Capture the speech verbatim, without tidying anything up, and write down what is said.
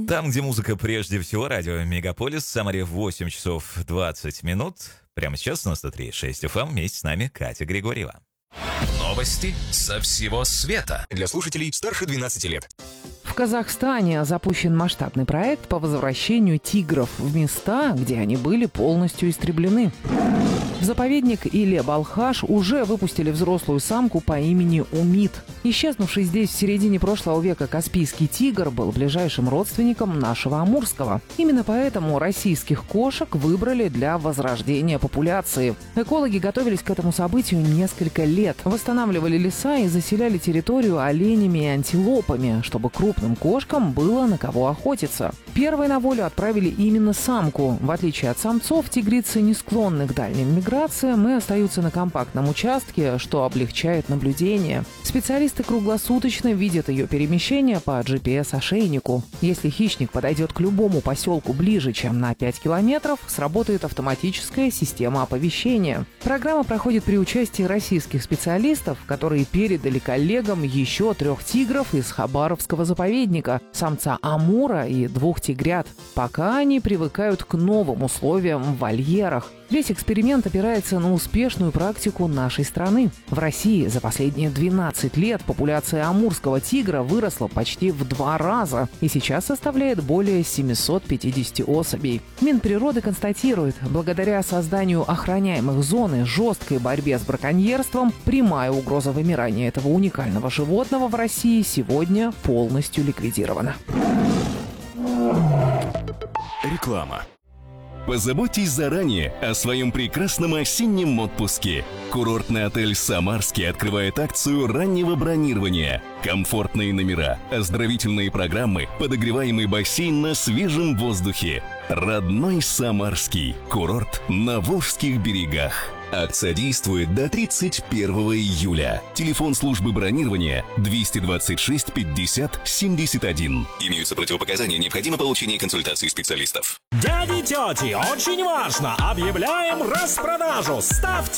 Там, где музыка прежде всего, радио Мегаполис, Самаре восемь часов двадцать минут. Прямо сейчас на сто три и шесть эф эм вместе с нами Катя Григорьева. Новости со всего света. Для слушателей старше двенадцати лет. В Казахстане запущен масштабный проект по возвращению тигров в места, где они были полностью истреблены. В заповедник Иле-Балхаш уже выпустили взрослую самку по имени Умид. Исчезнувший здесь в середине прошлого века каспийский тигр был ближайшим родственником нашего амурского. Именно поэтому российских кошек выбрали для возрождения популяции. Экологи готовились к этому событию несколько лет. Восстанавливали леса и заселяли территорию оленями и антилопами, чтобы крупным кошкам было на кого охотиться. Первой на волю отправили именно самку. В отличие от самцов, тигрицы не склонны к дальним миграциям и остаются на компактном участке, что облегчает наблюдение. Специалисты круглосуточно видят ее перемещение по джи пи эс-ошейнику. Если хищник подойдет к любому поселку ближе, чем на пять километров, сработает автоматическая система оповещения. Программа проходит при участии российских специалистов, которые передали коллегам еще трех тигров из Хабаровского заповедника, самца амура и двух тигрят, пока они привыкают к новым условиям в вольерах. Весь эксперимент опирается на успешную практику нашей страны. В России за последние двенадцать лет популяция амурского тигра выросла почти в два раза и сейчас составляет более семьсот пятьдесят особей. Минприроды констатирует, благодаря созданию охраняемых зон и жесткой борьбе с браконьерством, прямая угроза вымирания этого уникального животного в России сегодня полностью ликвидирована. Реклама. Позаботьтесь заранее о своем прекрасном осеннем отпуске. Курортный отель «Самарский» открывает акцию раннего бронирования. Комфортные номера, оздоровительные программы, подогреваемый бассейн на свежем воздухе. Родной Самарский. Курорт на Волжских берегах. Акция действует до тридцать первого июля. Телефон службы бронирования двести двадцать шесть пятьдесят семьдесят один. Имеются противопоказания, необходимо получение консультации специалистов. Дяди, тети, очень важно! Объявляем распродажу! Ставьте